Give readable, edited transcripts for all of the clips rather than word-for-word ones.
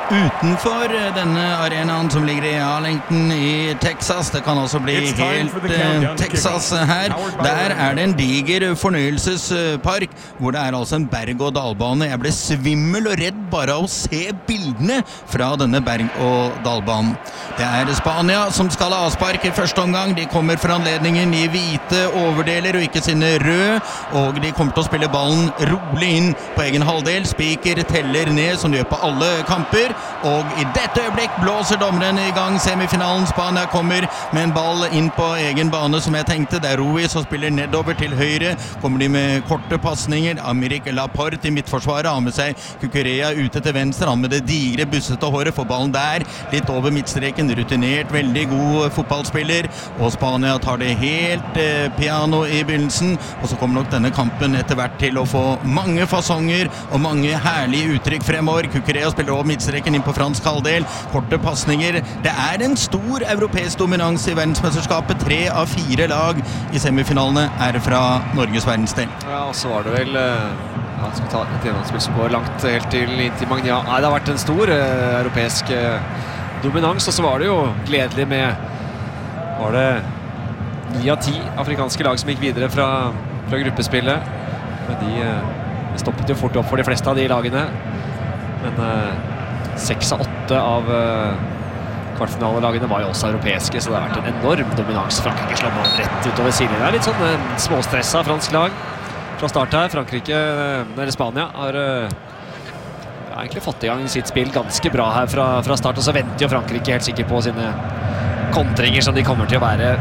utenfor denne arenaen som ligger i Arlington i Texas. Det kan også bli helt Texas her. Der det en diger fornøyelsespark, hvor det altså en berg- og dalbane. Jeg ble svimmel og redd bare av å se bildene fra denne berg- og dalbanen. Det Spania som skal ha avspark i første omgang. De kommer for anledningen i hvite overdeler og ikke sine røde, og de kommer til å spille ballen rolig inn på egen halvdel. Spiker teller ned som de gjør på alle kamper. Og i dette øyeblikk blåser dommeren i gang semifinalen. Spania kommer med en ball inn på egen bane som jeg tenkte. Det Ruiz som spiller nedover til høyre. Kommer de med korte passninger. Amerik Laporte i midtforsvaret har med seg Cucurella ute til venstre. Han med det digre bussete håret får ballen der. Litt over midtstreken. Rutinert, veldig god fotballspiller. Og Spania tar det helt piano i begynnelsen. Og så kommer nok denne kampen etter hvert til å få mange fasonger og mange herlige uttrykk fremover. Cucurella spiller over midtstreken inn på fransk halvdel, korte passninger. Det en stor europeisk dominans i verdensmesterskapet. 3 av 4 lag i semifinalene fra Norges verdensdel. Ja, og så var det vel skal vi ta et gjennomspill som går langt helt til Magna. Nei, det har vært en stor europeisk dominans, og så var det jo gledelig med var det 9 av 10 afrikanske lag som gikk videre fra gruppespillet. Men de stoppet jo fort opp for de fleste av de lagene. Men 6 av 8 av kvartfinalelagene var jo også europeiske, så det har vært en enorm dominans. Frankrike slår man rett utover siden. Det litt sånn småstressa fransk lag fra start her. Spania har egentlig fått i gang sitt spill ganske bra her fra start, og så venter jo Frankrike helt sikkert på sine kontringer som de kommer til å være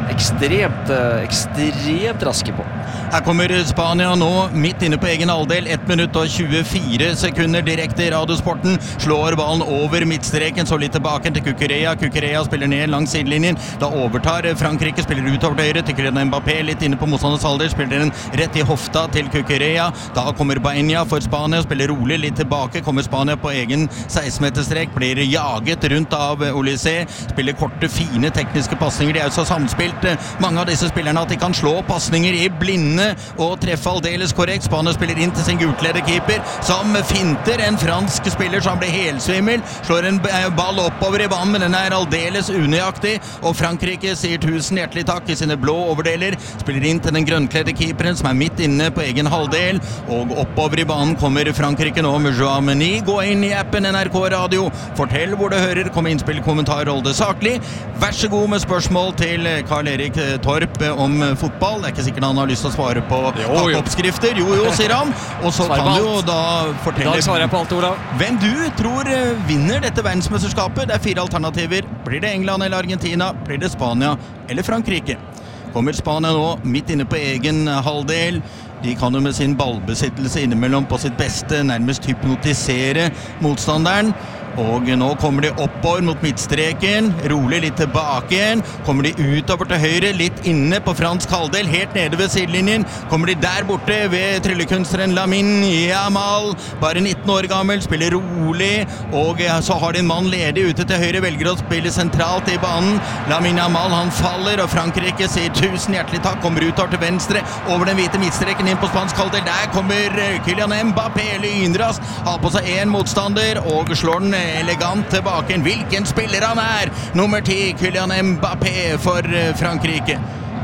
ekstremt raske på. Her kommer Spania nå, midt inne på egen halvdel, 1 minutt og 24 sekunder direkte i Radiosporten, slår ballen over midtstreken, så litt tilbake til Cucurella. Cucurella spiller ned langs sidelinjen, da overtar Frankrike, spiller ut over høyre til Kylian Mbappé, litt inne på motstanders halvdel, spiller den rett i hofta til Cucurella. Da kommer Baena for Spania, spiller rolig litt tilbake, kommer Spania på egen 16-meterstrek, blir jaget rundt av Olysée, spiller korte, fine tekniske passninger. De jo så samspilt, mange av disse spillerne, at de kan slå passninger i blinde og treffe aldeles korrekt. Spania spiller inn til sin gulkledde keeper, som finter en fransk spiller som blir helsvimmel, slår en ball oppover i banen, men den aldeles unøyaktig, og Frankrike sier 1000 hjertelig takk i sine blå overdeler, spiller inn til den grønnkledde keeperen, som midt inne på egen halvdel, og oppover i banen kommer Frankrike nå med Joao Meni. Gå inn i appen NRK Radio, fortell hvor du hører, kom innspill, kommentar, hold det saklig. Vær så god med spørsmål til Karl-Erik Torp om fotball. Det ikke sikkert han har lyst til å svare på oppskrifter. Jo, sier han. Og så kan du jo da fortelle på alt, Olav. Hvem du tror vinner dette verdensmesterskapet. Det 4 alternativer. Blir det England eller Argentina? Blir det Spania eller Frankrike? Kommer Spania nå midt inne på egen halvdel. De kan jo med sin ballbesittelse innimellom på sitt beste nærmest hypnotisere motstanderen. Og nå kommer de oppover mot midtstreken, rolig litt tilbake igjen, kommer de utover til høyre, litt inne på fransk halvdel, helt nede ved sidelinjen, kommer de der borte ved tryllekunstneren Lamine Yamal, bare 19 år gammel, spiller rolig, og så har de en mann ledig ute til høyre, velger å spille sentralt i banen. Lamine Yamal, han faller, og Frankrike sier 1000 hjertelig takk, kommer utover til venstre, over den hvite midtstreken inn på spansk halvdel, der kommer Kylian Mbappé lynraskt, har på seg en motstander, og slår den elegant tilbake. Hvilken spiller han Nummer 10, Kylian Mbappé for Frankrike.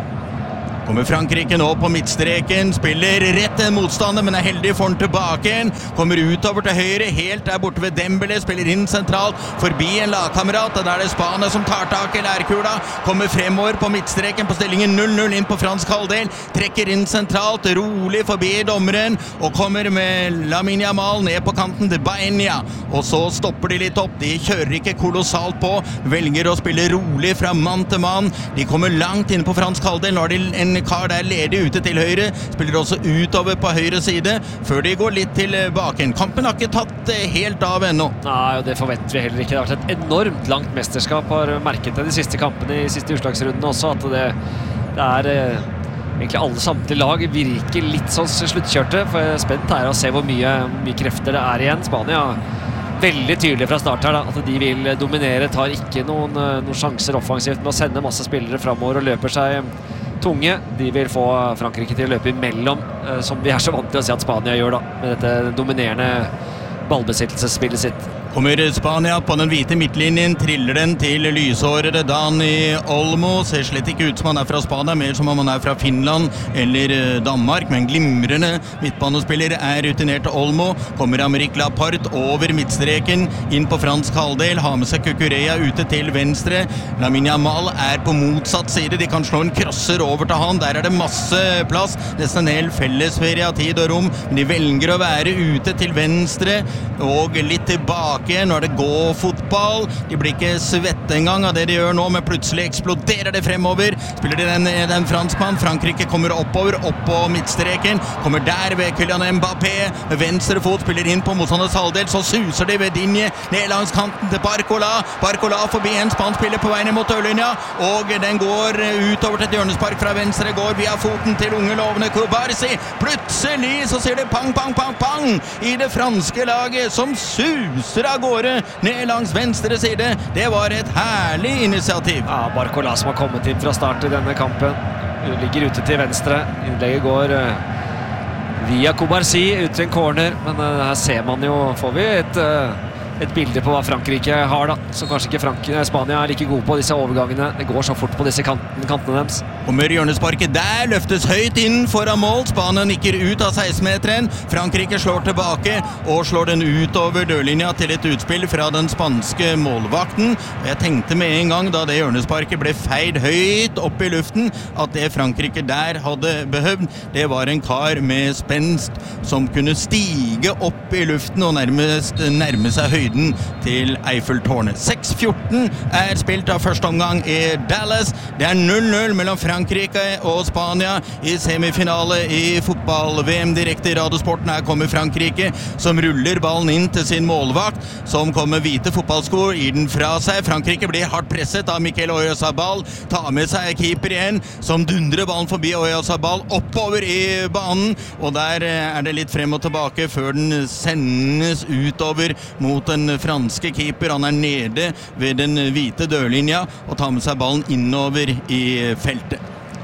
Kommer Frankrike nå på midtstreken, spiller rett en motstander, men heldig for den tilbake igjen. Kommer utover til høyre, helt der borte ved Dembélé, spiller inn sentralt, forbi en lagkamerat, og der det Spania som tar tak i lærkula. Kommer fremover på midtstreken på stillingen 0-0 inn på fransk halvdel, trekker inn sentralt, rolig forbi dommeren, og kommer med Lamine Yamal ned på kanten til Baena. Og så stopper de litt opp, de kjører ikke kolossalt på, velger å spille rolig fra mann til mann. De kommer langt inn på fransk halvdel, nå har de en kar der ledig ute til høyre, spiller også utover på høyre side, før de går litt tilbake. Kampen har ikke tatt helt av ennå. Nei, og det forventer vi heller ikke. Det har vært et enormt langt mesterskap, har merket det de siste kampene i siste utslagsrundene også, at det egentlig alle samtlige lag virker litt sånn sluttkjørte, for jeg er spent her å se hvor mye krefter det igjen. Spania veldig tydelig fra start her da, at de vil dominere, tar ikke noen sjanser offensivt med å sende masse spillere fremover og løper seg tunge. De vil få Frankrike til å løpe imellom, som vi så vant til å si at Spania gjør da, med dette dominerende ballbesittelsesspillet sitt. Kommer Spania på den hvite midtlinjen, triller den til lyshårede Dani Olmo. Ser slett ikke ut som han fra Spania, mer som om han fra Finland eller Danmark, men glimrende midtbanespiller rutinerte Olmo. Kommer Aymeric Laporte over midtstreken, inn på fransk halvdel, har med seg Cucurella ute til venstre. Lamine Yamal på motsatt side, de kan slå en crosser over til han, der det masse plass, nesten en hel fellesferie av tid og rom, men de velger å være ute til venstre, og litt tilbake. Nå det gå-fotball. De blir ikke svette engang av det de gjør nå, men plutselig eksploderer det fremover. Spiller de den franskmann. Frankrike kommer oppover, opp på midtstreken. Kommer der ved Kylian Mbappé. Med venstre fot spiller inn på motstanders halvdel. Så suser de ved Digne ned langs kanten til Barcola. Barcola forbi en spanskspiller på veien mot dørlinja. Og den går utover til et hjørnespark fra venstre. Går via foten til unge lovende Kubarsi. Plutselig så ser det pang, pang, pang, pang i det franske laget som suser av gårde ned langs venstre side. Det var et herlig initiativ. Ja, Barcola som har kommet inn fra start i denne kampen. Ligger ute til venstre. Innlegget går via Kubarsi ut til en corner. Men her ser man jo, får vi et bilde på hva Frankrike har da. Som kanskje ikke Spania like god på disse overgangene. Det går så fort på disse kantene deres. Kommer hjørnesparket der, løftes høyt inn foran mål. Spania nikker ut av 16-meteren. Frankrike slår tilbake og slår den utover dørlinja til et utspill fra den spanske målvakten. Jeg tenkte med en gang da det hjørnesparket ble feid høyt opp i luften at det Frankrike der hadde behøvd, det var en kar med spenst som kunne stige opp i luften og nærme seg høyden til Eiffeltårnet. 6-14 spilt av første omgang i Dallas. Det 0-0 mellom Frankrike og Spania i semifinale i fotball-VM direkte i Radiosporten. Her kommer Frankrike som ruller ballen inn til sin målvakt, som kommer hvite fotballsko, gir den fra seg. Frankrike blir hardt presset av Mikel Oyarzabal, tar med seg keeper igjen, som dundrer ballen forbi Oyarzabal oppover i banen, og der det litt frem og tilbake før den sendes utover mot den franske keeper. Han nede ved den hvite dørlinja og tar med seg ballen innover i feltet.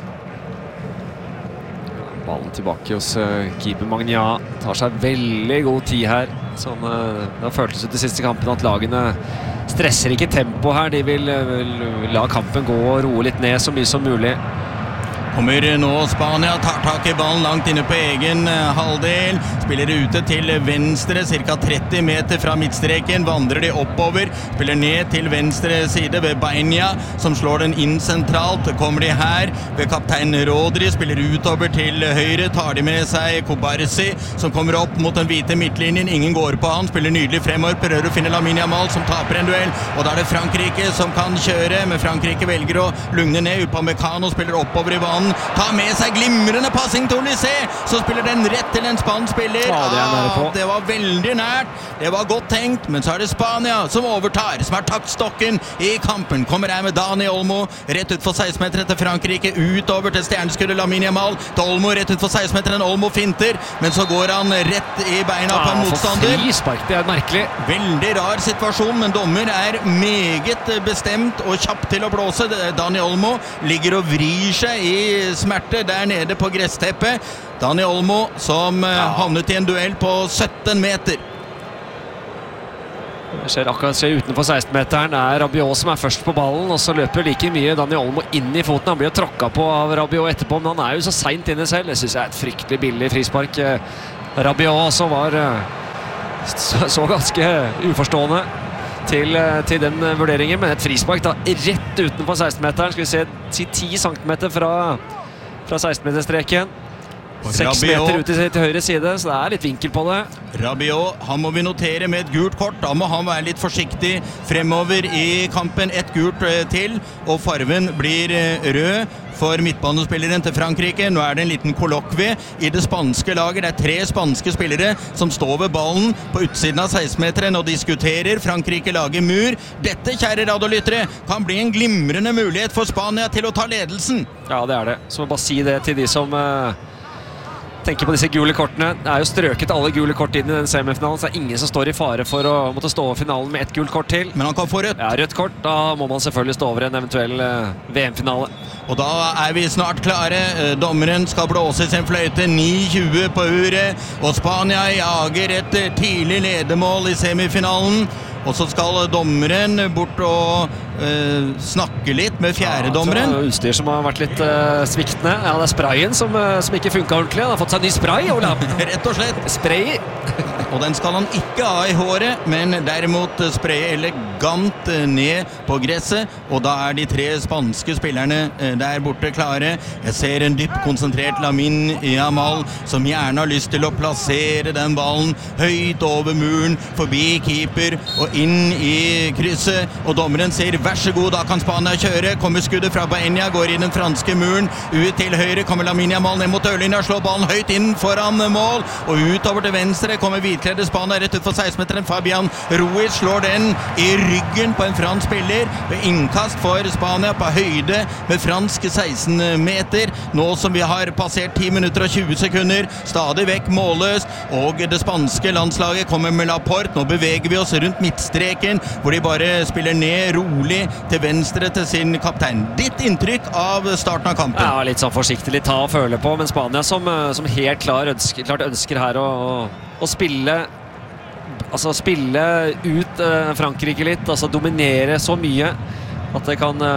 Ballen tilbake hos keeper Magna. Tar seg veldig god tid her. Sånn, det har føltes ut i siste kampen at lagene stresser ikke tempo her. De vil la kampen gå og roe litt ned så mye som mulig. Kommer nå Spania, tar tak i ballen langt inne på egen halvdel, spiller ute til venstre, cirka 30 meter fra midtstreken, vandrer de oppover, spiller ned til venstre side ved Bainha, som slår den inn sentralt. Kommer de her ved kaptein Rodri, spiller utover til høyre, tar de med seg Kubarsi, som kommer opp mot den hvite midtlinjen, ingen går på han, spiller nydelig fremover, prøver å finne Lamine Yamal, som taper en duell, og da det Frankrike som kan kjøre, men Frankrike velger å lugne ned. Upamecano spiller oppover i banen, tar med seg glimrende passing til Olysé, så spiller den rett til en spansk spiller. Det var veldig nært, det var godt tenkt, men så det Spania som overtar, som taktstokken i kampen. Kommer her med Dani Olmo, rett ut for 16-meteren til Frankrike, utover til stjerneskuddet Lamine Yamal, til Olmo, rett ut for 16-meteren, Olmo finter, men så går han rett i beina på en motstander. Frispark, det merkelig. Veldig rar situasjon, men dommer meget bestemt og kjapp til å blåse. Dani Olmo ligger og vrir seg i smerte der nede på gressteppet. Dani Olmo som havnet i en duell på 17 meter. Det skjer akkurat utenfor 16-meteren. Rabiot som først på ballen, og så løper like mye Dani Olmo inn i foten. Han blir jo tråkket på av Rabiot etterpå, men han jo så sent inne selv. Det synes jeg et fryktelig billig frispark. Rabiot også var så ganske uforstående til den vurderingen, men et frispark da, rett utenfor 16-meteren. Skal vi se 10 centimeter fra 16-meterstreken. 6 meter ut til høyre side, så det litt vinkel på det. Rabiot, han må vi notere med et gult kort. Da må han være litt forsiktig fremover i kampen. Et gult til, og farven blir rød for midtbanespilleren til Frankrike. Nå det en liten kollokvie i det spanske laget. Det 3 spanske spillere som står ved ballen på utsiden av 16-meteren og diskuterer. Frankrike lager mur. Dette, kjære radiolyttere, kan bli en glimrende mulighet for Spania til å ta ledelsen. Ja, det det. Så må jeg bare si det til de som tenker på disse gule kortene. Det jo strøket alle gule kort inn i den semifinalen, så det ingen som står i fare for å måtte stå over finalen med et gult kort til. Men han kan få rødt. Ja, rødt kort. Da må man selvfølgelig stå over en eventuell VM-finale. Og da vi snart klare. Dommeren skal blåse sin fløyte 9:20 på uret, og Spania jager et tidlig ledemål i semifinalen. og så skal dommeren bort og snakke litt med fjerdedommeren. Ja, utstyr som har vært litt sviktende. Ja, det sprayen som ikke funket ordentlig. Han har fått seg en ny spray, Olav. Rett og slett. Spray. Og den skal han ikke ha i håret, men derimot spraye elegant ned på gresset, og da de 3 spanske spillerne der borte klare. Jeg ser en dypt konsentrert Lamine Yamal, som gjerne har lyst til å plassere den ballen høyt over muren, forbi keeper og inn i krysset, og dommeren sier vær så god, da kan Spania kjøre. Kommer skuddet fra Baena, går i den franske muren, ut til høyre, kommer Lamine Yamal ned mot dørlinja, slår ballen høyt inn foran mål, og utover til venstre kommer hvitkledde Spania rett ut for 16-meteren. Fabian Ruiz slår den i ryggen på en fransk spiller ved innkast for Spania på høyde med fransk 16 meter. Nå som vi har passert 10 minutter og 20 sekunder, stadig vekk målløst, og det spanske landslaget kommer med Laporte. Nå beveger vi oss rundt midtstreken, hvor de bare spiller ned rolig til venstre til sin kaptein. Ditt inntrykk av starten av kampen? Ja, litt sånn forsiktig, litt ta og føle på, men Spania som helt klart ønsker her å spille, altså spille ut Frankrike litt, altså dominere så mye at det kan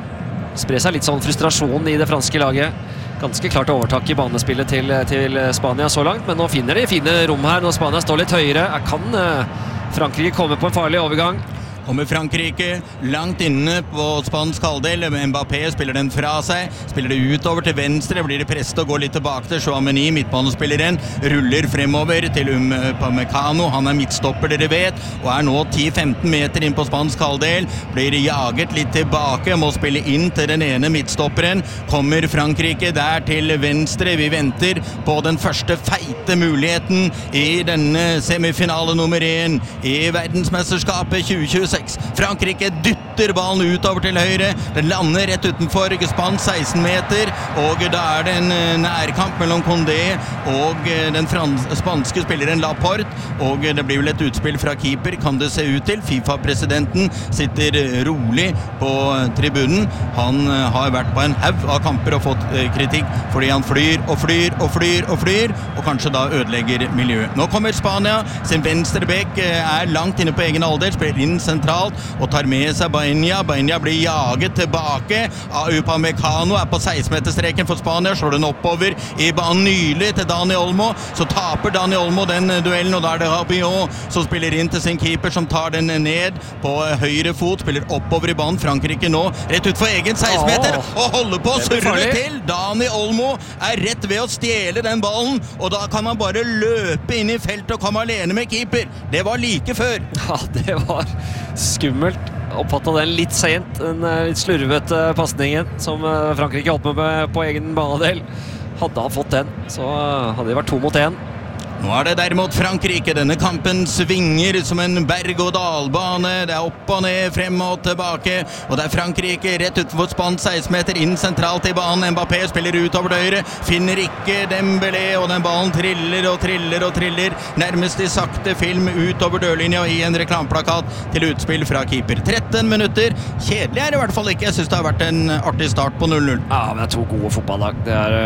spre seg litt sånn frustrasjon i det franske laget. Ganske klart overtak i banespillet til Spania så langt, men nå finner de fine rom her når Spania står litt høyere. Kan Frankrike komme på en farlig overgang? Kommer Frankrike langt inne på spansk halvdel. Mbappé spiller den fra seg, spiller det utover til venstre, blir det presset og går litt tilbake til Chouameni, midtbanespilleren, ruller fremover til Upamecano. Han midtstopper, dere vet, og nå 10-15 meter inn på spansk halvdel, blir jaget litt tilbake, må spille inn til den ene midtstopperen. Kommer Frankrike der til venstre, vi venter på den første feite muligheten i denne semifinale nummer 1 i verdensmesterskapet 2026. Frankrike dytter ballen utover til høyre. Den lander rett utenfor Spans 16 meter, og da det en nærkamp mellom Condé og den spanske spilleren Laporte, og det blir vel et utspill fra keeper, kan det se ut til. FIFA-presidenten sitter rolig på tribunen. Han har vært på en haug av kamper og fått kritikk fordi han flyr og flyr og flyr og flyr, og kanskje da ødelegger miljøet. Nå kommer Spania, sin venstre bekk langt inne på egen alder, spiller inn sentralt og tar med seg Baena. Baena blir jaget tilbake av Upamecano, på 16-meterstreken for Spania, slår den oppover i banen nylig til Dani Olmo. Så taper Dani Olmo den duellen, og da det Rabiot som spiller inn til sin keeper, som tar den ned på høyre fot, spiller oppover i banen. Frankrike nå rett ut for egen 16-meter og holder på å surre til. Dani Olmo rett ved å stjele den ballen, og da kan han bare løpe inn i feltet og komme alene med keeper. Det var like før. Ja, det var skummelt. Oppfattet den litt sent, den litt slurvete passningen som Frankrike holdt med på egen banedel. Hadde han fått den, så hadde det vært 2 mot 1. Nå det derimot Frankrike. Denne kampen svinger som en berg-og-dalbane. Det opp og ned, frem og tilbake. Og det Frankrike rett utenfor Spans 16 meter, inn sentralt i banen. Mbappé spiller utover det høyre, finner ikke Dembélé, og den ballen triller og triller og triller. Nærmest i sakte film utover dørlinja i en reklameplakat til utspill fra keeper. 13 minutter. Kjedelig det i hvert fall ikke. Jeg synes det har vært en artig start på 0-0. Ja, men det 2 gode fotballag.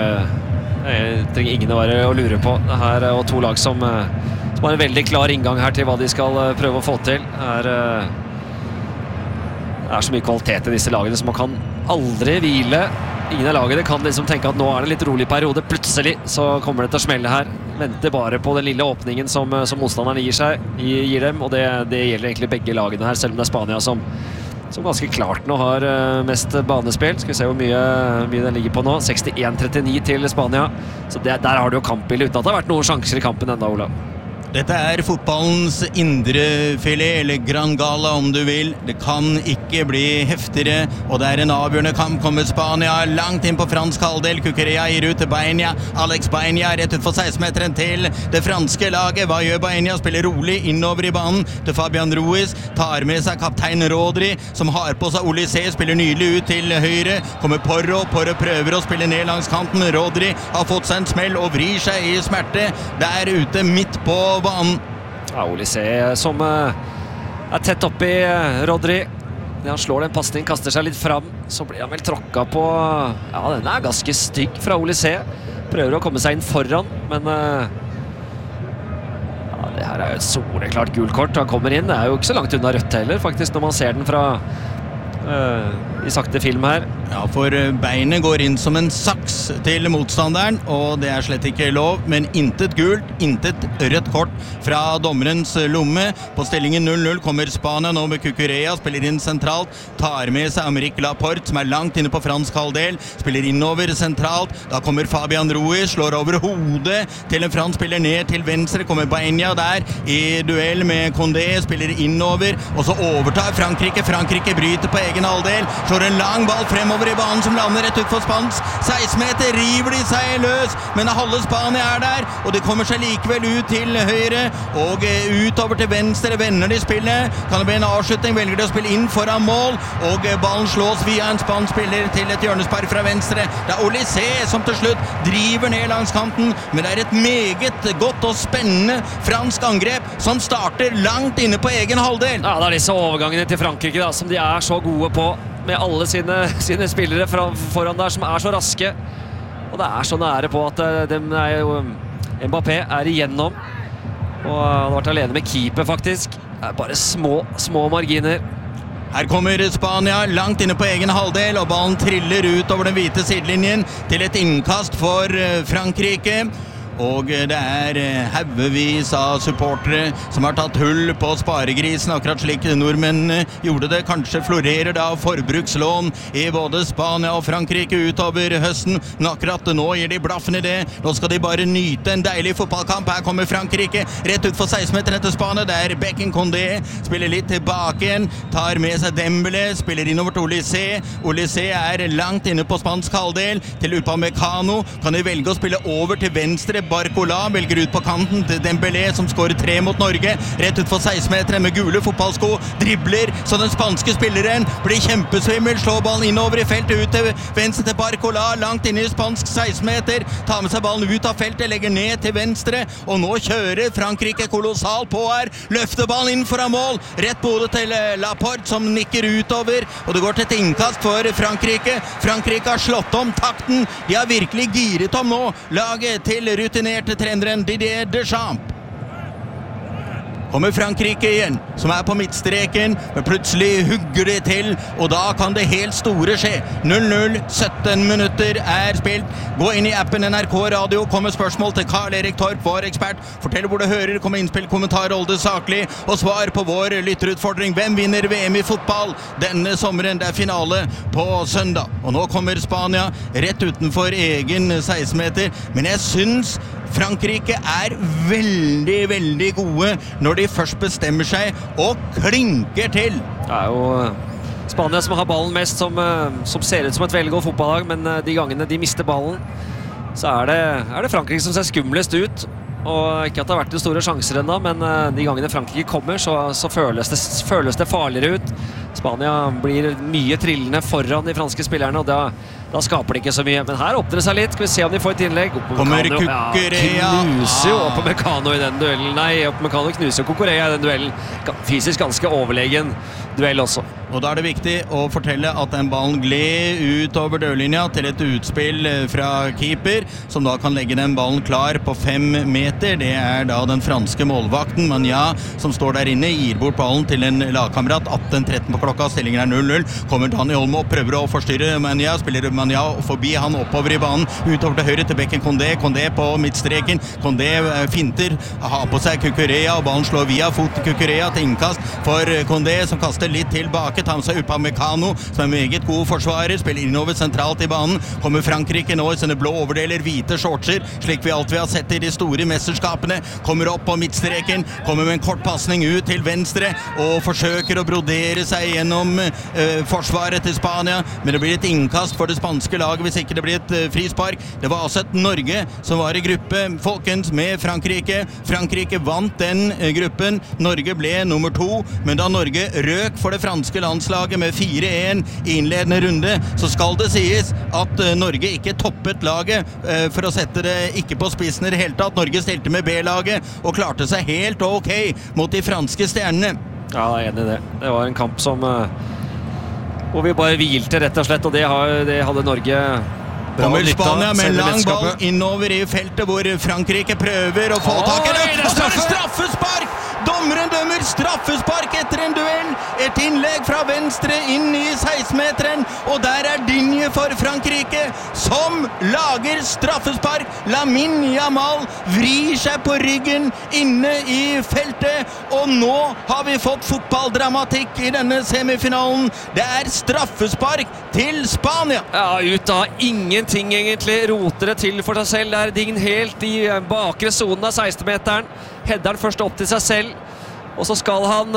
Jeg trenger ingen å lure på det her, og 2 lag som har en veldig klar inngang her til hva de skal prøve å få til. Det så mye kvalitet i disse lagene, så man kan aldri hvile. Ingen av lagene kan liksom tenke at nå det litt rolig periode, plutselig så kommer det til å smelle her. Venter bare på den lille åpningen som motstanderen gir dem, og det gjelder egentlig begge lagene her, selv om det Spania som ganske klart nå har mest banespill. Skal vi se hvor mye den ligger på nå. 61-39 til Spania. Så der har du jo kampbildet, uten at det har vært noen sjanser i kampen enda, Olav. Dette fotballens indrefilet, eller Gran Gala om du vil. Det kan ikke bli heftigere, og det en avgjørende kamp. Kommer Spania langt inn på fransk halvdel. Cucurella gir ut til Baena. Alex Baena rett ut for 16-meteren til det franske laget. Hva gjør Baena? Spiller rolig innover i banen til Fabian Ruiz. Tar med seg kaptein Rodri, som har på seg Olysée. Spiller nydelig ut til høyre. Kommer Porro prøver å spille ned langs kanten. Rodri har fått seg en smell og vrir seg i smerte. Der ute midt på banen. Ja, Olysée som tett oppi Rodri. Han slår den passningen, kaster seg litt fram, så blir han vel tråkket på. Ja, den ganske stygg fra Olysée. Prøver å komme seg inn foran, men ja, det her jo et soleklart gult kort. Han kommer inn, det jo ikke så langt unna rødt heller, faktisk, når man ser den fra i sakte film her. Ja, for beinet går inn som en saks til motstanderen, og det slett ikke lov, men intet gult, intet rødt kort fra dommerens lomme. På stillingen 0-0 kommer Spania nå med Cucurella, spiller inn sentralt, tar med seg Aymeric Laporte, som langt inne på fransk halvdel, spiller innover sentralt, da kommer Fabian Ruiz, slår over hodet til en fransk spiller ned til venstre, kommer Baena der i duell med Condé, spiller innover, og så overtar Frankrike bryter på egen halvdel, slår en lang ball fremover i banen som lander rett ut for spansk 16-meter, river de seg løs, men halve Spania der, og de kommer seg likevel ut til høyre, og utover til venstre, vender de spillet, kan det bli en avslutning, velger de å spille inn foran mål, og ballen slås via en spansk spiller til et hjørnespark fra venstre, det Olysé som til slutt driver ned langs kanten, men det et meget godt og spennende fransk angrep som starter langt inne på egen halvdel. Ja, det disse overgangene til Frankrike da, som de så gode på, med alle sine spillere foran der som så raske, og det så nære på at Mbappé igjennom, og han har vært alene med keeper faktisk. Det bare små marginer. Her kommer Spania langt inne på egen halvdel, og ballen triller ut over den hvite sidelinjen til et innkast for Frankrike. Og det haugevis av supportere som har tatt hull på sparegrisen, akkurat slik nordmennene gjorde det. Kanskje florerer det av forbrukslån i både Spania og Frankrike utover høsten, men akkurat nå gir de blaffen i det. Nå skal de bare nyte en deilig fotballkamp. Her kommer Frankrike rett ut for 16-meter etter Spania. Det Becken Condé, spiller litt tilbake igjen, tar med seg Dembélé, spiller innover til Olysé. Olysé langt inne på spansk halvdel til Upamecano. Kan de velge å spille over til venstre? Barcola velger ut på kanten til Dembélé, som skårer 3 mot Norge, rett ut for 16-meteren med gule fotballsko, dribler, så den spanske spilleren blir kjempesvimmel, slår ballen innover i feltet, ut til venstre til Barcola, langt inne i spansk 16-meter, tar med seg ballen ut av feltet, legger ned til venstre, og nå kjører Frankrike kolossalt på her, løfter ballen inn foran mål, rett på hodet til Laporte, som nikker utover, og det går til et innkast for Frankrike. Frankrike har slått om takten, de har virkelig giret om nå, laget til rutinerte treneren Didier Deschamps. Kommer Frankrike igjen, som på midtstreken, men plutselig hugger de til, og da kan det helt store skje. 0-0, 17 minutter spilt. Gå inn i appen NRK Radio, kommer spørsmål til Karl Erik Torp, vår ekspert. Fortell hvor du hører, kommer innspill, kommentar, hold det saklig, og svar på vår lytterutfordring. Hvem vinner VM i fotball denne sommeren? Det finale på søndag. Og nå kommer Spania rett utenfor egen 16-meter, men jeg synes Frankrike veldig, veldig gode når de først bestemmer seg og klinker til. Det jo Spania som har ballen mest, som ser ut som et veldig godt fotballag, men de gangene de mister ballen, så det Frankrike som ser skumlest ut. Og ikke at det har vært de store sjanser enda, men de gangene Frankrike kommer, så føles det farligere ut. Spania blir mye trillende foran de franske spillerne, og da skaper de ikke så mye. Men her åpner det seg litt. Skal vi se om de får et innlegg. Kommer Cucurella. Knuser jo Upamecano i den duellen. Nei, Upamecano knuser Cucurella i den duellen. Fysisk ganske overlegen duell også. Og da det viktig å fortelle at den ballen gled ut over dørlinja til et utspill fra keeper, som da kan legge den ballen klar på 5 meter. Det da den franske målvakten, Manja, som står der inne, gir bort ballen til en lagkamerat. 18:13 på klokka, stillingen 0-0. Kommer Dani Olmo og prøver å forstyrre Manja, spiller Manja forbi han oppover i banen, utover til høyre til Becken Condé. Condé på midtstreken. Condé finter, har på seg Cucurella, og ballen slår via foten Cucurella til innkast for Condé, som kaster litt tilbake. Tar med seg Upamecano, som meget god forsvarer, spiller innover sentralt i banen. Kommer Frankrike nå i sine blå overdeler, hvite shortser, slik vi alltid har sett i de store mesterskapene. Kommer opp på midtstreken, kommer med en kort passning ut til venstre, og forsøker å brodere seg gjennom forsvaret til Spania, men det blir et innkast for det spanske laget hvis ikke det blir et frispark. Det var altså et Norge som var i gruppe, folkens, med Frankrike. Frankrike vant den gruppen. Norge ble nummer 2, men da Norge røk for det franske landslaget med 4-1 i innledende runde, så skal det sies at Norge ikke toppet laget, for å sette det ikke på spissen i det hele tatt. Norge stilte med B-laget og klarte seg helt ok mot de franske stjernene. Ja, jeg enig i det. Det var en kamp hvor vi bare hvilte rett og slett, og det hadde Norge Kommer Spania med en lang ball innover i feltet hvor Frankrike prøver å få tak i det. Og så er det straffespark! Dommeren dømmer straffespark etter en duell. Et innlegg fra venstre inn i 16-meteren, og der er Digne for Frankrike, som lager straffespark. Lamine Yamal vrir seg på ryggen inne i feltet, og nå har vi fått fotballdramatikk i denne semifinalen. Det er straffespark til Spania. Ja, ut av ingenting egentlig, roter det til for seg selv. Der Digne helt i bakre zonen av 16-meteren. Header den først opp til seg selv, og så skal han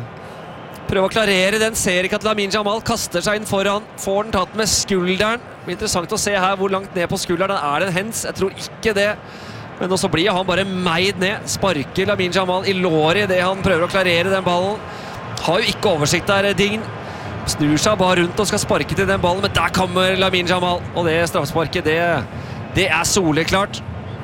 prøve å klarere den. Ser ikke at Lamine Yamal kaster seg inn foran, får den tatt med skulderen. Det blir interessant å se her hvor langt ned på skulderen er den hens. Jeg tror ikke det, men også blir han bare meid ned. Sparker Lamine Yamal i låret i det han prøver å klarere den ballen. Har jo ikke oversikt der, Digne. Snur seg bare rundt og skal sparke til den ballen, men der kommer Lamine Yamal, og det straffesparket, det er soleklart.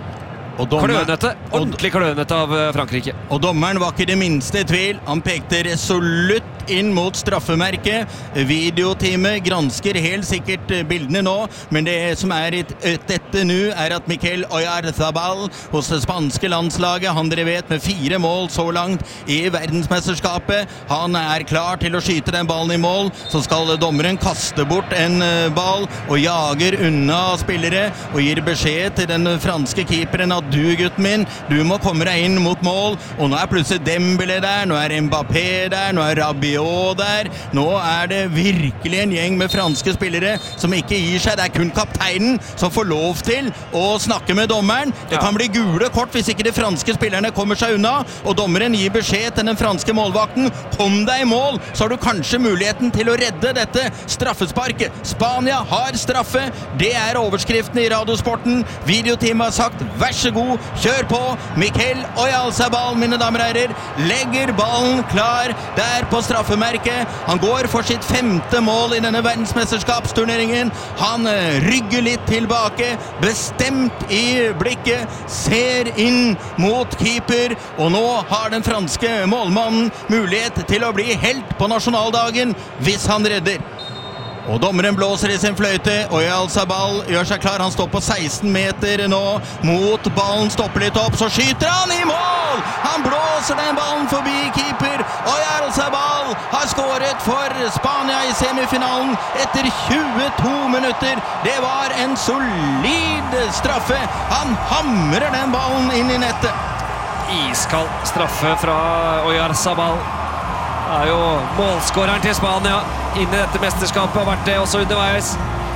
Klønete, ordentlig klønete av Frankrike. Og dommeren var ikke det minste i tvil. Han pekte resolutt inn mot straffemerket. Videoteamet gransker helt sikkert bildene nå, men det som er dette nå er at Mikel Oyarzabal hos det spanske landslaget, han dere vet med 4 mål så langt i verdensmesterskapet, han er klar til å skyte den ballen i mål. Så skal dommeren kaste bort en ball og jager unna spillere og gir beskjed til den franske keeperen at du, gutten min, du må komme deg inn mot mål. Og nå er plutselig Dembélé der, nå er Mbappé der, nå er Rabiot der. Nå er det virkelig en gjeng med franske spillere som ikke gir seg. Det er kun kapteinen som får lov til å snakke med dommeren. Det kan bli gule kort hvis ikke de franske spillerne kommer seg unna, og dommeren gir beskjed til den franske målvakten. Kom deg i mål, så har du kanskje muligheten til å redde dette straffesparket. Spania har straffe. Det er overskriften i radiosporten. Videoteamet har sagt, vær så god, kjør på. Mikel Oyarzabal, mine damer og herrer, legger ballen klar der på straffemerket. Han går for sitt 5. mål i denne verdensmesterskapsturneringen. Han rygger litt tilbake, bestemt i blikket, ser inn mot keeper, og nå har den franske målmannen mulighet til å bli helt på nasjonaldagen hvis han redder. Og dommeren blåser i sin fløyte, og Oyarzabal gjør seg klar. Han står på 16 meter nå mot ballen, stopper litt opp, så skyter han i mål! Han blåser den ballen forbi keeper. Oyarzabal har skåret for Spania i semifinalen etter 22 minutter. Det var en solid straffe. Han hamrer den ballen inn i nettet. Iskald straffe fra Oyarzabal. Det er jo målskåreren til Spania inn i dette mesterskapet, har vært det også underveis.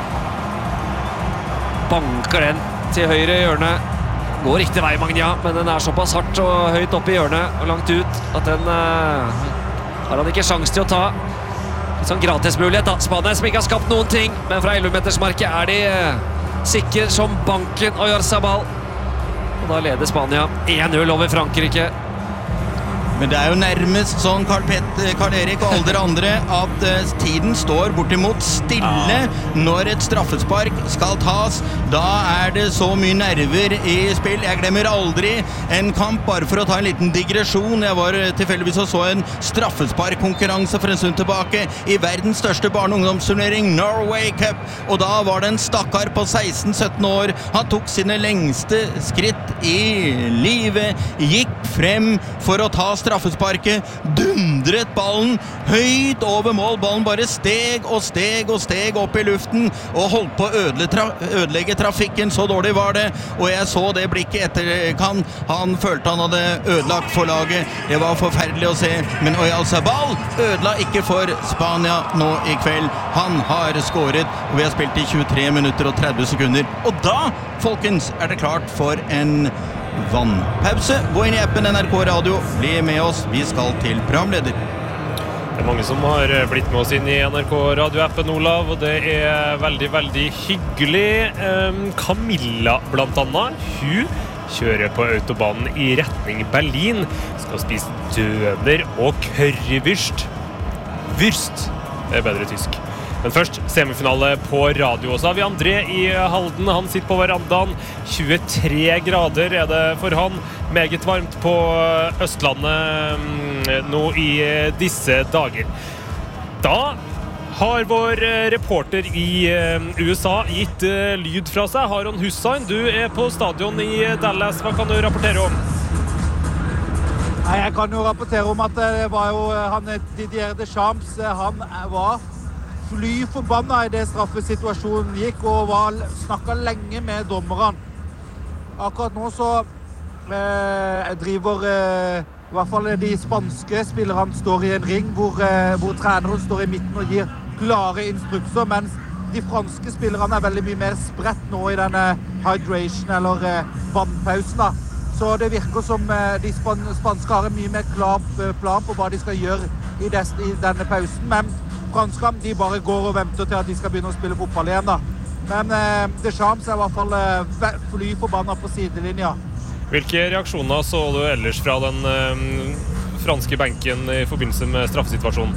Banker den til høyre hjørne. Går riktig vei, Magna, men den er såpass hardt og høyt oppe i hjørnet og langt ut at den har han ikke sjans til å ta. En sånn gratismulighet da. Spania som ikke har skapt noen ting, men fra 11-metersmarket er de sikre som banken og Oyarzabal. Og da leder Spania 1-0 over Frankrike. Men det er jo nærmest sånn, Karl Erik og alle dere andre, at tiden står bortimot stille når et straffespark skal tas. Da er det så mye nerver i spill. Jeg glemmer aldri en kamp, bare for å ta en liten digresjon. Jeg var tilfeldigvis og så en straffesparkkonkurranse for en stund tilbake i verdens største barne- og ungdomsturnering, Norway Cup. Og da var det en stakkar på 16-17 år. Han tok sine lengste skritt i livet, gikk frem for å ta straffesparket, dundret ballen høyt over mål. Ballen bare steg og steg og steg opp i luften og holdt på å ødelegge trafikken. Så dårlig var det, og jeg så det blikket etterkant. Han følte han hadde ødelagt for laget. Det var forferdelig å se, men Oyarzabal ødela ikke for Spania nå i kveld. Han har skåret, og vi har spilt i 23 minutter og 30 sekunder. Og da, folkens, er det klart for en vannpause. Gå inn i appen NRK Radio, bli med oss, vi skal til programleder. Det er mange som har blitt med oss inn i NRK Radio-appen, Olav, og det er veldig, veldig hyggelig. Camilla blant annet, hun kjører på autobanen i retning Berlin, skal spise døner og currywurst. Wurst, det er bedre tysk. Men først, semifinale på radio. Så har vi André i Halden. Han sitter på verandaen. 23 grader er det for han. Meget varmt på Østlandet nå i disse dager. Da Har vår reporter i USA gitt lyd fra seg? Haron Hussain, du på stadion i Dallas. Hva kan du rapportere om? Nei, jeg kan jo rapportere om at det var jo han Didier Deschamps. Han var fly forbanna i det straffesituasjonen gikk, og snakket lenge med dommeren. Akkurat nå så driver i hvert fall de spanske spillerne står i en ring hvor treneren står i midten og gir klare instrukser, mens de franske spillerne veldig mye mer spredt nå i denne hydration eller vannpausen da. Så det virker som de spanske har en mye mer klar plan på hva de skal gjøre i denne pausen, men franskene de bare går og venter til at de skal begynne å spille fotball igjen da. Men Deschamps i hvert fall fly forbanna på sidelinja. Hvilke reaksjoner så du ellers fra den franske benken i forbindelse med straffesituasjonen?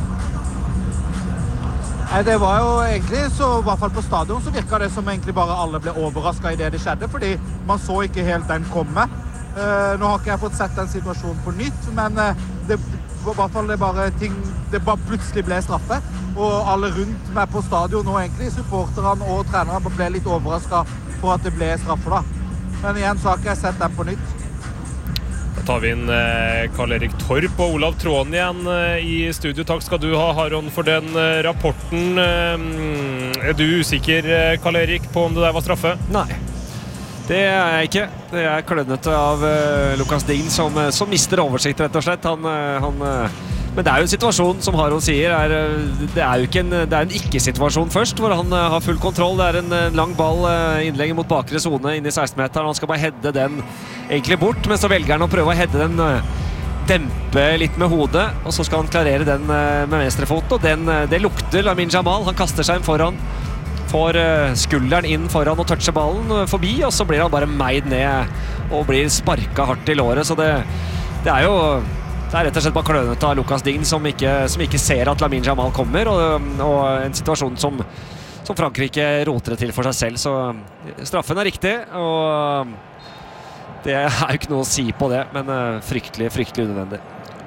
Det var jo egentlig, så i hvert fall på stadion, så virket det som egentlig bare alle ble overrasket i det skjedde, fordi man så ikke helt den komme. Nå har ikke jeg fått sett den situasjonen på nytt, men det var i hvert fall det bare plutselig ble straffe, og alle rundt meg på stadion og egentlig supporterne og trenerne ble litt overrasket for at det ble straffe da. Men igjen så har ikke jeg sett den på nytt. Da tar vi inn Karl-Erik Torp og Olav Tråden igjen i studio. Takk skal du ha, Haron, for den rapporten. Er du usikker, Karl-Erik, på om det der var straffe? Nei. Det er jeg ikke. Det er klønnete av Lucas Digne som mister oversikt, rett og slett. Men det er jo en situasjon, som Haron sier, det er jo ikke det er en ikke-situasjon først, hvor han har full kontroll. Det er en lang ball innlegget mot bakre zone inn i 16-meteren. Han skal bare hedde den egentlig bort, men så velger han å prøve å hedde den, dempe litt med hodet, og så skal han klarere den med venstrefot, og det lukter Lamine Jamal. Han kaster seg inn foran, får skulderen inn foran og toucher ballen forbi, og så blir han bare meid ned og blir sparket hardt i låret. Så det er rett og slett bare klønete av Lucas Digne som ikke ser at Lamine Jamal kommer, og en situasjon som Frankrike roter det til for seg selv. Så straffen er riktig, og det er jo ikke noe å si på det, men fryktelig unødvendig.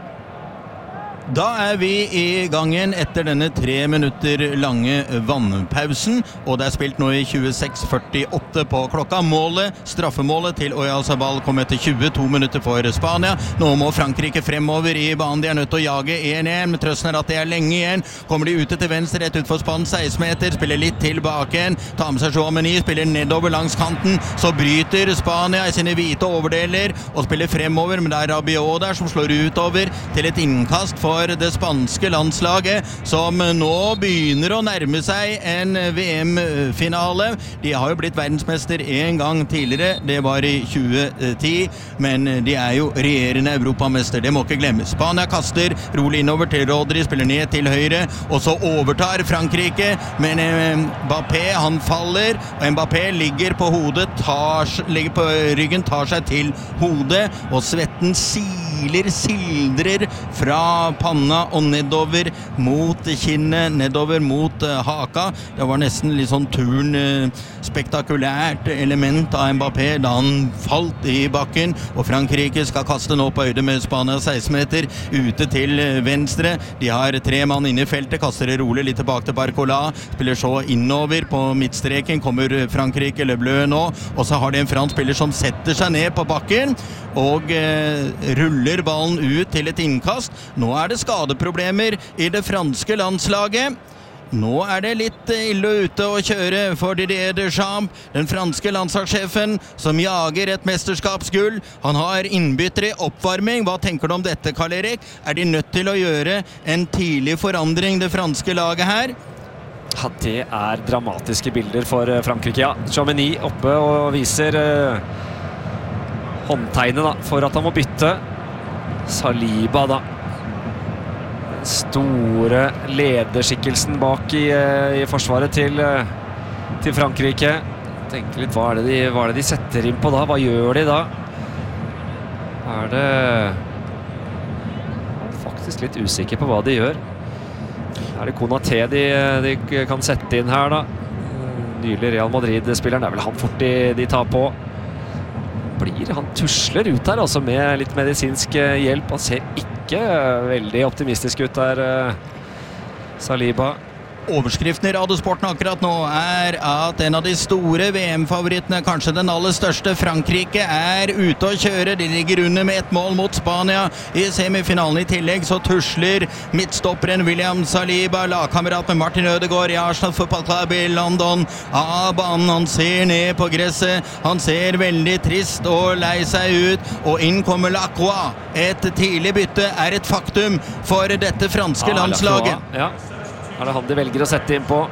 Da er vi i gangen etter denne 3 minutter lange vannpausen, og det er spilt nå i 26:48 på klokka. Straffemålet til Oyarzabal kom etter 22 minutter for Spania. Nå må Frankrike fremover i banen. De er nødt til å jage 1-1, men trøsten er at det er lenge igjen. Kommer de ute til venstre, rett ut for spann, 16 meter, spiller litt tilbake igjen, tar med seg Chouameni, spiller nedover langs kanten, så bryter Spania i sine hvite overdeler og spiller fremover, men det er Rabiot der som slår utover til et innkast for det spanske landslaget, som nå begynner å nærme seg en VM-finale. De har jo blitt verdensmester en gang tidligere, det var i 2010, men de er jo regjerende europamester, det må ikke glemmes. Spania kaster rolig innover til Rodri, spiller ned til høyre, og så overtar Frankrike, men Mbappé, han faller, og Mbappé ligger på hodet, ligger på ryggen, tar seg til hodet, og svetten sildrer fra panna og nedover mot kinnet, nedover mot haka. Det var nesten litt sånn spektakulært element av Mbappé da han falt i bakken, og Frankrike skal kaste nå på høyde med Spania 16 meter ute til venstre. De har 3 mann inne i feltet, kaster det rolig litt tilbake til Barcola, spiller så innover på midtstreken, kommer Frankrike, Le Bleu nå, og så har de en fransk spiller som setter seg ned på bakken og ruller ballen ut til et innkast. Nå er det skadeproblemer i det franske landslaget. Nå er det litt ille ute å kjøre for Didier Deschamps, den franske landslagssjefen som jager et mesterskapsgull. Han har innbytter i oppvarming. Hva tenker du om dette, Karl-Erik? Er de nødt til å gjøre en tidlig forandring, det franske laget her? Ja, det er dramatiske bilder for Frankrike, ja. Chouameni oppe og viser håndtegnet da, for at han må bytte. Saliba da, den store lederskikkelsen bak i forsvaret til Frankrike. Tenker litt, hva er det de setter inn på da? Hva gjør de da? Er det faktisk litt usikker på hva de gjør. Er det Konaté de kan sette inn her da? Nylig Real Madrid-spilleren, det er vel han fort de tar på. Han tusler ut her, altså med litt medisinsk hjelp. Han ser ikke veldig optimistisk ut der, Saliba. Overskriften i Radiosporten akkurat nå at en av de store VM-favorittene, kanskje den aller største, Frankrike, ute å kjøre. De ligger under med 1 mål mot Spania i semifinalen. I tillegg så tusler midtstopperen William Saliba, lagkamerat med Martin Ødegaard i Arsenal Football Club i London, av banen. Han ser ned på gresset. Han ser veldig trist og lei seg ut, og inn kommer Lacroix. Et tidlig bytte et faktum for dette franske landslaget. Ja. Det han de velger å sette inn på.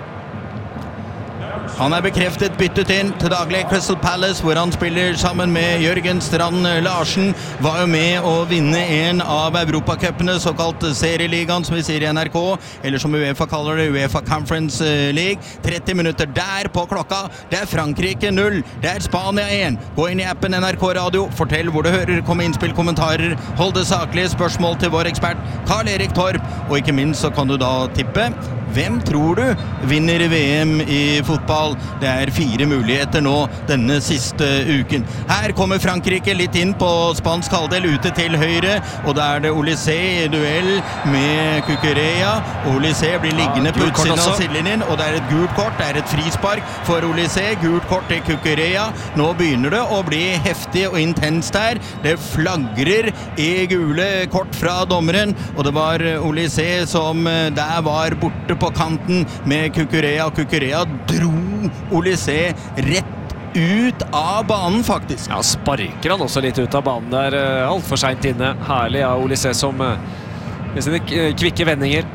Han bekreftet byttet inn til daglig Crystal Palace, hvor han spiller sammen med Jørgen Strand Larsen. Var jo med å vinne en av Europacupene, såkalt serieligaen, som vi sier i NRK, eller som UEFA kaller det, UEFA Conference League. 30 minutter der på klokka. Det Frankrike 0, det Spania 1. Gå inn i appen NRK Radio, fortell hvor du hører, kom innspill, kommentarer, hold det saklige, spørsmål til vår ekspert Karl-Erik Torp, og ikke minst så kan du da tippe. Hvem tror du vinner VM i fotball? Det 4 muligheter nå denne siste uken. Her kommer Frankrike litt inn på spansk halvdel, ute til høyre, og da det Olysée i duell med Cucurella. Olysée blir liggende på utsiden av sidelinjen, og det et gult kort, det et frispark for Olysée, gult kort til Cucurella. Nå begynner det å bli heftig og intenst her. Det flagrer i gule kort fra dommeren, og det var Olysée som der var borte på kanten med Cucurella. Cucurella dro Olysée rett ut av banen, faktisk. Ja, sparker han også litt ut av banen der, alt for sent inne. Herlig av Olysée som med sine kvikke vendinger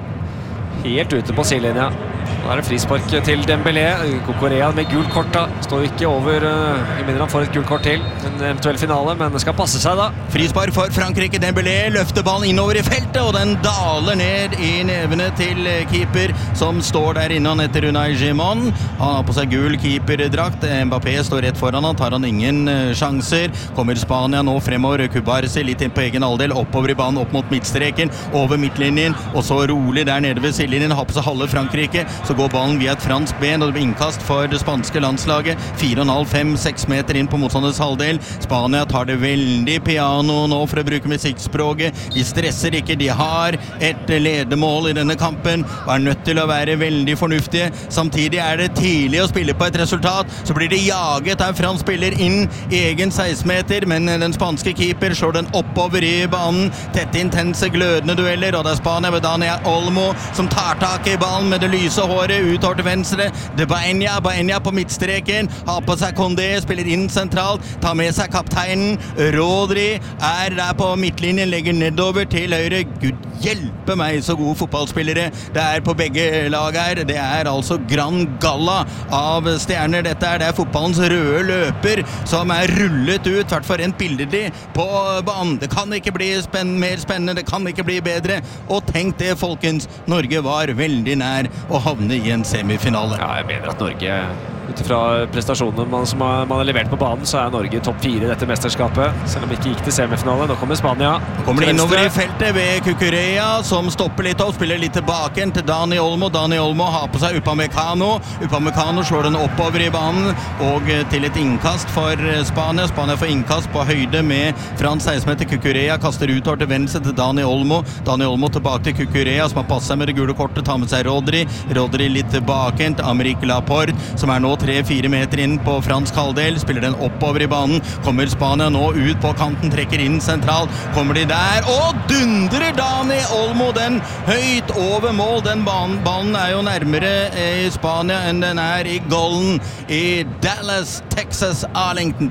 helt ute på sidelinja. Nå det frispark til Dembélé. Cucurella med gult kort da. Står ikke over, jeg mener han får et gult kort til en eventuell finale, men det skal passe seg da. Frispark for Frankrike. Dembélé løfter ballen innover i feltet, og den daler ned i nevene til keeper, som står der inne. Han heter Unai Gimon. Han har på seg gul keeperdrakt. Mbappé står rett foran han, tar han ingen sjanser. Kommer Spania nå fremover. Kubarsi litt inn på egen halvdel, oppover i banen, opp mot midtstreken, over midtlinjen, og så rolig der nede ved sidelinjen, har på seg halve Frankrike. Så går ballen via et fransk ben, og det blir innkast for det spanske landslaget. 4,5-5-6 meter inn på motstanders halvdel. Spania tar det veldig piano nå, for å bruke musikkspråket. De stresser ikke, de har et ledemål i denne kampen, og nødt til å være veldig fornuftige. Samtidig det tidlig å spille på et resultat, så blir det jaget av fransk spiller inn i egen 16-meter, men den spanske keeper slår den oppover i banen. Tette, intense, glødende dueller, og det Spania ved Dani Olmo, som tar tak i ballen med det lyse håret utover til venstre. Det Baena på midtstreken, har på seg Condé, spiller inn sentralt, tar med seg kapteinen. Rodri der på midtlinjen, legger nedover til høyre. Gud hjelpe meg, så gode fotballspillere det på begge lag her. Det altså Gran Galla av stjerner. Dette det fotballens røde løper som rullet ut, hvert for rent billedlig på banen. Det kan ikke bli mer spennende, det kan ikke bli bedre. Og tenk det, folkens, Norge var veldig nær å havne i en semifinale. Ja, jeg mener at Norge, utifra prestasjonene som man har levert på banen, så Norge topp 4 i dette mesterskapet, selv om det ikke gikk til semifinale. Nå kommer Spania. Nå kommer det innover i feltet ved Cucurella, som stopper litt opp, spiller litt tilbake til Dani Olmo. Dani Olmo har på seg Upamecano. Upamecano slår den oppover i banen, og til et innkast for Spania. Spania får innkast på høyde med Frans 16-meter. Cucurella kaster utover til venstre til Dani Olmo. Dani Olmo tilbake til Cucurella, som har passet seg med det gule kortet, tar med seg Rodri. Rodri litt tilbake til Aymeric Laporte, som nå 3-4 meter inn på fransk halvdel, spiller den oppover i banen. Kommer Spania nå ut på kanten, trekker inn sentralt. Kommer de der, og dundrer Dani Olmo den høyt over mål. Den ballen jo nærmere i Spania enn den i Golden i Dallas, Texas, Arlington.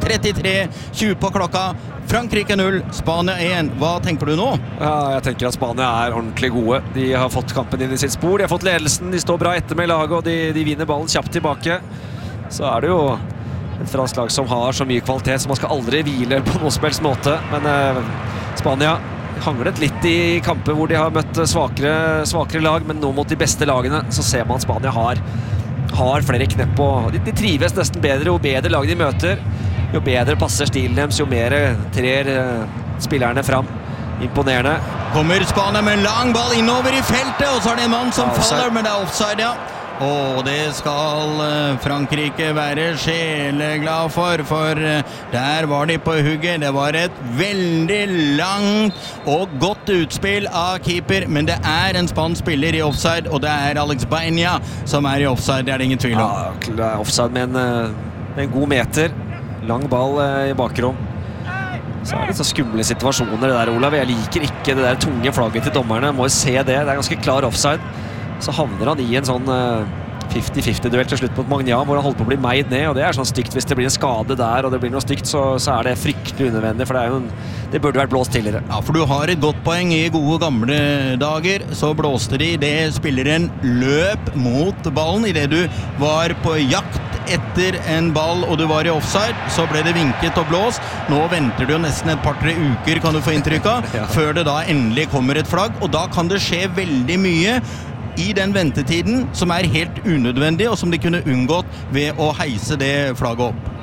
33-20 på klokka. Frankrike 0, Spania 1. Hva tenker du nå? Ja, jeg tenker at Spania ordentlig gode. De har fått kampen inn i sitt spor, de har fått ledelsen, de står bra etter med laget, og de vinner ballen kjapt tilbake. Så det jo et fransk lag som har så mye kvalitet, så man skal aldri hvile på noen som helst måte. Men Spania hanglet litt i kamper hvor de har møtt svakere lag, men nå mot de beste lagene så ser man at Spania har flere knepp på. De trives nesten bedre, jo bedre lag de møter. Jo bedre passer stilen deres, jo mer trer spillerne fram. Imponerende. Kommer Spania med en lang ball innover i feltet, og så det en mann som faller, men det offside, ja. Og det skal Frankrike være sjeleglad for der var de på hugget. Det var et veldig langt og godt utspill av keeper, men det en spansk spiller i offside, og det Alex Baena som i offside, det det ingen tvil om. Ja, det offside med en god meter. Lang ball i bakrom. Så det så skumle situasjoner det der, Olav. Jeg liker ikke det der tunge flagget til dommerne. Må jo se det. Det ganske klar offside. Så havner han i en sånn 50-50-duell til slutt mot Magnan, hvor han holder på å bli meid ned, og det sånn stygt. Hvis det blir en skade der, og det blir noe stygt, så det fryktelig unødvendig, for det burde vært blåst tidligere. Ja, for du har et godt poeng. I gode gamle dager så blåste de det spilleren løp mot ballen i det du var på jakt etter en ball, og du var i offside, så ble det vinket og blåst. Nå venter du jo nesten et par-tre uker, kan du få inntrykk av, ja. Før det da endelig kommer et flagg, og da kan det skje veldig mye i den ventetiden som helt unødvendig, og som de kunne unngått ved å heise det flagget opp.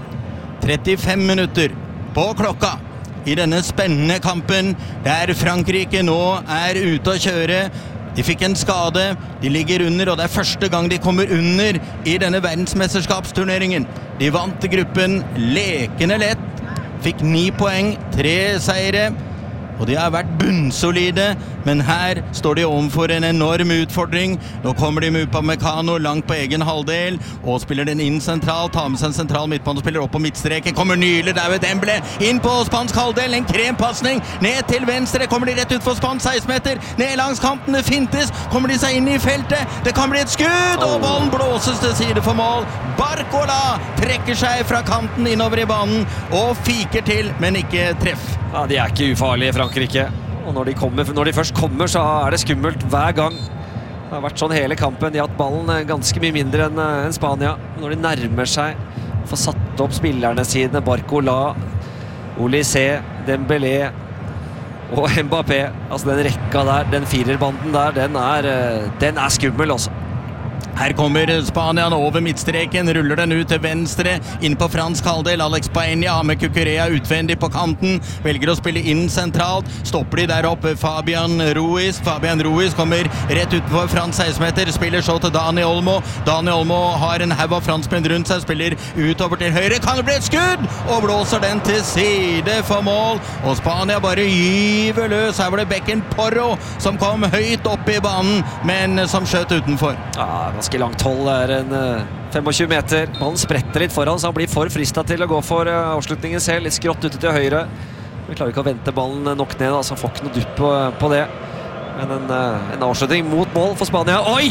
35 minutter på klokka i denne spennende kampen, der Frankrike nå ute å kjøre. De fikk en skade, de ligger under, og det første gang de kommer under i denne verdensmesterskapsturneringen. De vant gruppen lekende lett, fikk 9 poeng, 3 seire, og de har vært bunnsolide, men her står de overfor en enorm utfordring. Nå kommer de med Upamecano langt på egen halvdel, og spiller den inn sentralt, tar med seg en sentral midtbanespiller opp på midtstreken, kommer nylig der ved Dembélé, inn på spansk halvdel, en krempassning, ned til venstre, kommer de rett ut for spansk 16 meter, ned langs kanten, det fintes, kommer de seg inn i feltet, det kan bli et skudd, og ballen blåses til side for mål. Barcola trekker seg fra kanten innover i banen, og fiker til, men ikke treff. Ja, de ikke ufarlige, Frankrike. Og når de først kommer, så det skummelt hver gang. Det har vært sånn hele kampen. De har hatt ballen ganske mye mindre enn Spania. Når de nærmer seg, får satt opp spillerne sine, Barcola, Olysée, Dembélé og Mbappé. Altså den rekka der, den firerbanden der, den skummel også. Her kommer Spania over midtstreken, ruller den ut til venstre, inn på fransk halvdel. Alex Baena med Cucurella utvendig på kanten, velger å spille inn sentralt. Stopper de der oppe, Fabian Ruiz. Fabian Ruiz kommer rett utenfor fransk 16 meter, spiller så til Dani Olmo. Dani Olmo har en haug av franskmenn rundt seg, spiller utover til høyre. Kan det bli et skudd? Og blåser den til side for mål. Og Spania bare gyver løs. Her var det Bekken Porro som kom høyt opp i banen, men som skjøt utenfor. Ja, ganske langt hold, en 25 meter. Ballen spretter litt foran, så han blir for fristet til å gå for avslutningen selv. Litt skrått ute til høyre. Vi klarer ikke å vente ballen nok ned, så han får ikke noe dupp på det. Men en avslutning mot mål for Spania. Oi!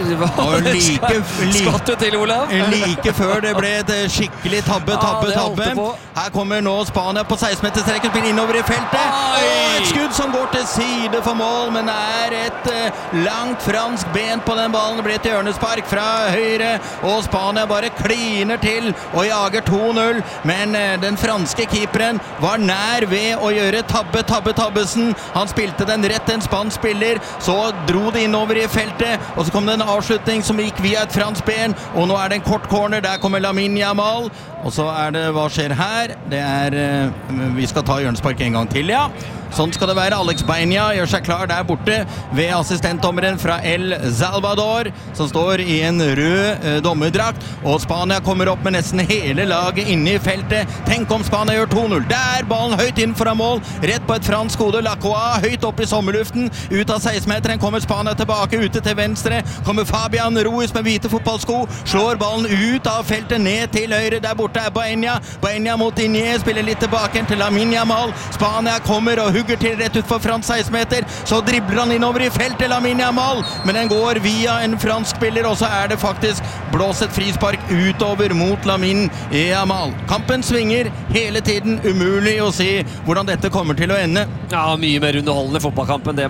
Skatt ut til, Olav. Like før det ble et skikkelig tabbe. Her kommer nå Spania på 16-meterstreken, spiller innover i feltet. Et skudd som går til side for mål, men det et langt fransk ben på den ballen. Det blir et hjørnespark fra høyre, og Spania bare kliner til og jager 2-0. Men den franske keeperen var nær ved å gjøre tabbesen. Han spilte den rett til en spansk spiller. Så dro det innover i feltet, og så kom det en avslutning som gikk via et fransk ben, og nå det en kort corner, der kommer Lamine Yamal, og så det, hva skjer her? Det vi skal ta hjørnespark en gang til, ja. Sånn skal det være. Alex Baena gjør seg klar der borte ved assistentdommeren fra El Salvador, som står i en rød dommerdrakt, og Spania kommer opp med nesten hele laget inne i feltet. Tenk om Spania gjør 2-0. Der ballen høyt inn foran mål, rett på et fransk hode. Lacroix høyt opp i sommerluften, ut av 16-meteren kommer Spania tilbake, ute til venstre. Kommer Fabian Ruiz med hvite fotballsko, slår ballen ut av feltet, ned til høyre. Der borte Baena. Baena mot Inje, spiller litt tilbake til Lamine Yamal. Spania kommer og hugger til rett ut for fransk 16 meter, så dribler han innover i feltet, Lamine Yamal, men den går via en fransk spiller, og så det faktisk blåst et frispark utover mot Lamine Yamal. Kampen svinger hele tiden, umulig å si hvordan dette kommer til å ende. Ja, mye mer underholdende fotballkampen det